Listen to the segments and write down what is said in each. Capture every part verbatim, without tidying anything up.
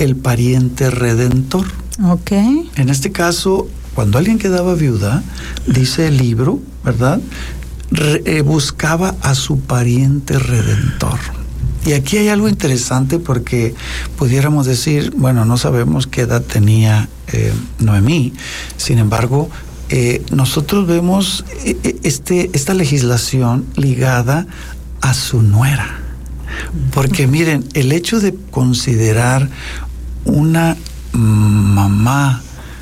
el pariente redentor. Ok. En este caso, cuando alguien quedaba viuda, dice el libro, ¿verdad? Re, eh, buscaba a su pariente redentor. Y aquí hay algo interesante porque pudiéramos decir, bueno, no sabemos qué edad tenía eh, Noemí. Sin embargo, eh, nosotros vemos eh, este, esta legislación ligada a su nuera. Porque miren, el hecho de considerar una mamá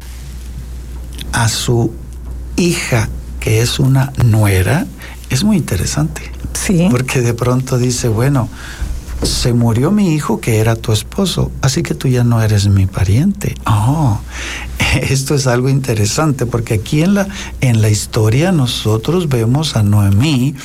a su hija, que es una nuera, es muy interesante. Sí. Porque de pronto dice, bueno, se murió mi hijo que era tu esposo, así que tú ya no eres mi pariente. Oh, esto es algo interesante, porque aquí en la, en la historia nosotros vemos a Noemí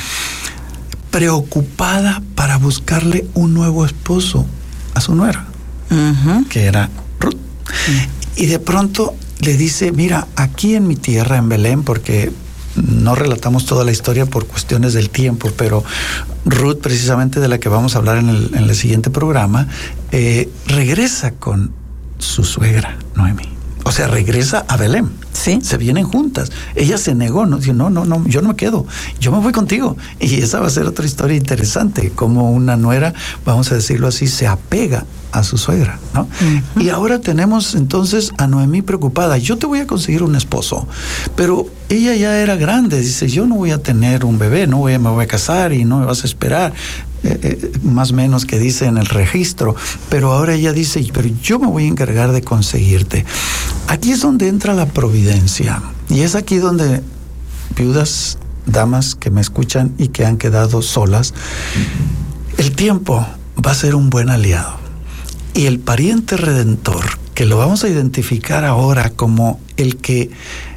preocupada para buscarle un nuevo esposo a su nuera, uh-huh. que era Ruth. Uh-huh. Y de pronto le dice, mira, aquí en mi tierra, en Belén, porque no relatamos toda la historia por cuestiones del tiempo, pero Ruth, precisamente de la que vamos a hablar en el, en el siguiente programa, eh, regresa con su suegra, Noemí. O sea, regresa a Belén. Sí. Se vienen juntas. Ella se negó, no dijo, no, no, no, yo no me quedo, yo me voy contigo. Y esa va a ser otra historia interesante, como una nuera, vamos a decirlo así, se apega a su suegra, ¿no? Uh-huh. Y ahora tenemos entonces a Noemí preocupada. Yo te voy a conseguir un esposo, pero ella ya era grande. Dice, yo no voy a tener un bebé, no voy a, me voy a casar y no me vas a esperar. Eh, eh, más o menos que dice en el registro, pero ahora ella dice, pero yo me voy a encargar de conseguirte. Aquí es donde entra la providencia, y es aquí donde viudas, damas que me escuchan y que han quedado solas, el tiempo va a ser un buen aliado, y el pariente redentor, que lo vamos a identificar ahora como el que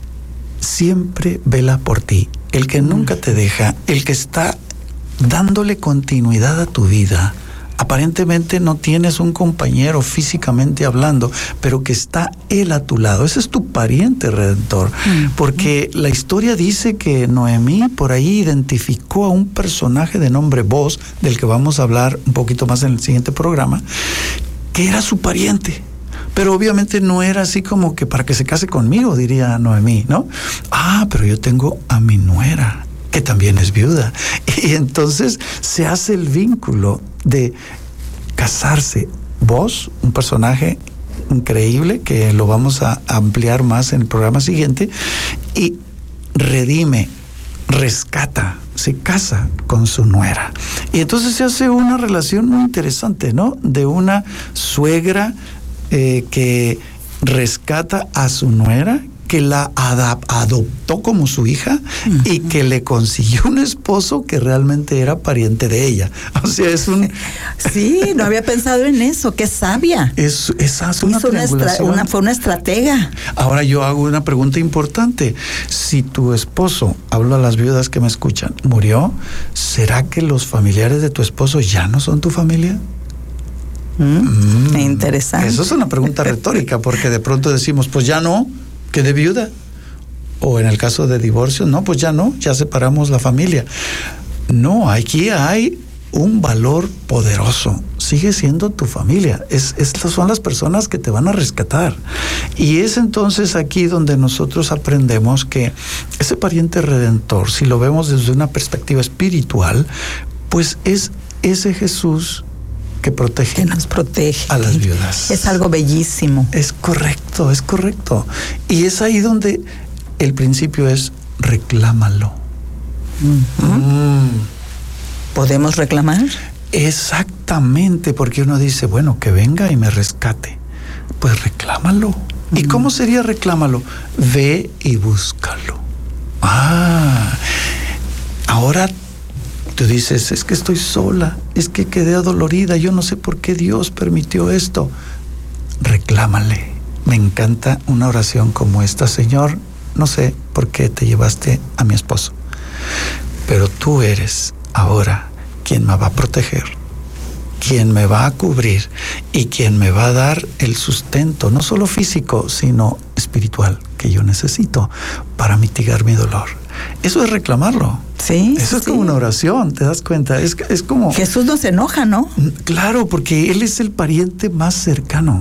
siempre vela por ti, el que nunca te deja, el que está dándole continuidad a tu vida. Aparentemente no tienes un compañero físicamente hablando, pero que está él a tu lado. Ese es tu pariente redentor. Mm. Porque la historia dice que Noemí por ahí identificó a un personaje de nombre Boaz, del que vamos a hablar un poquito más en el siguiente programa, que era su pariente. Pero obviamente no era así como que para que se case conmigo, diría Noemí, ¿no? Ah, pero yo tengo a mi nuera, que también es viuda. Y entonces se hace el vínculo de casarse. Vos, un personaje increíble que lo vamos a ampliar más en el programa siguiente, y redime, rescata, se casa con su nuera. Y entonces se hace una relación muy interesante, ¿no? De una suegra eh, que rescata a su nuera, que la adap- adoptó como su hija, uh-huh. y que le consiguió un esposo que realmente era pariente de ella. O sea, es un... Sí, no había pensado en eso, qué sabia. Es, esa es una Hizo una, estra- una Fue una estratega. Ahora yo hago una pregunta importante. Si tu esposo, hablo a las viudas que me escuchan, murió, ¿será que los familiares de tu esposo ya no son tu familia? Mm, mm, interesante. Eso es una pregunta retórica, porque de pronto decimos, pues ya no, quedé viuda. O en el caso de divorcio, no, pues ya no, ya separamos la familia. No, aquí hay un valor poderoso. Sigue siendo tu familia. Es, estas son las personas que te van a rescatar. Y es entonces aquí donde nosotros aprendemos que ese pariente redentor, si lo vemos desde una perspectiva espiritual, pues es ese Jesús que protege, que nos protege a las viudas. Es algo bellísimo. Es correcto, es correcto. Y es ahí donde el principio es reclámalo. Uh-huh. Mm. ¿Podemos reclamar? Exactamente, porque uno dice, bueno, que venga y me rescate. Pues reclámalo. Uh-huh. ¿Y cómo sería reclámalo? Ve y búscalo. Ah, ahora tú dices, es que estoy sola, es que quedé adolorida, yo no sé por qué Dios permitió esto. Reclámale. Me encanta una oración como esta: Señor, no sé por qué te llevaste a mi esposo, pero tú eres ahora quien me va a proteger, quien me va a cubrir y quien me va a dar el sustento, no solo físico, sino espiritual, que yo necesito para mitigar mi dolor. Eso es reclamarlo. Sí. Eso es sí. como una oración, ¿te das cuenta? Es, es como... Jesús no se enoja, ¿no? Claro, porque Él es el pariente más cercano.